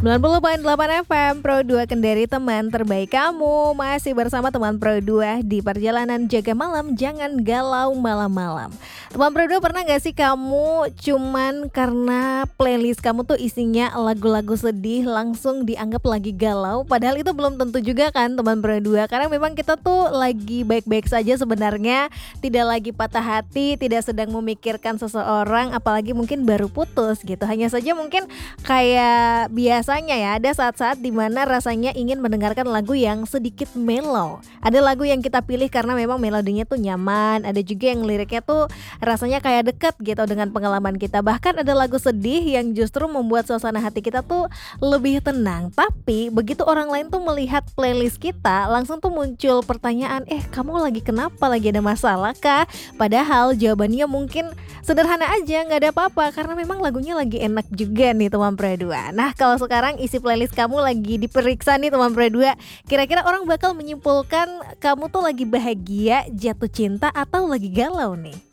90,8 FM Pro 2 Kendari, teman terbaik kamu. Masih bersama teman Pro 2 di perjalanan jaga malam. Jangan galau malam-malam. Teman Pro 2, pernah gak sih kamu cuman karena playlist kamu tuh isinya lagu-lagu sedih langsung dianggap lagi galau? Padahal itu belum tentu juga kan teman Pro 2. Karena memang kita tuh lagi baik-baik saja sebenarnya, tidak lagi patah hati, tidak sedang memikirkan seseorang, apalagi mungkin baru putus gitu. Hanya saja mungkin kayak biasanya ya, ada saat-saat dimana rasanya ingin mendengarkan lagu yang sedikit mellow. Ada lagu yang kita pilih karena memang melodinya tuh nyaman. Ada juga yang liriknya tuh rasanya kayak deket gitu dengan pengalaman kita. Bahkan ada lagu sedih yang justru membuat suasana hati kita tuh lebih tenang. Tapi begitu orang lain tuh melihat playlist kita, langsung tuh muncul pertanyaan, kamu lagi kenapa? Lagi ada masalah kah? Padahal jawabannya mungkin sederhana aja, gak ada apa-apa, karena memang lagunya lagi enak juga nih teman Pro 2. Nah, kalau sekarang isi playlist kamu lagi diperiksa nih teman Pro 2, kira-kira orang bakal menyimpulkan kamu tuh lagi bahagia, jatuh cinta, atau lagi galau nih?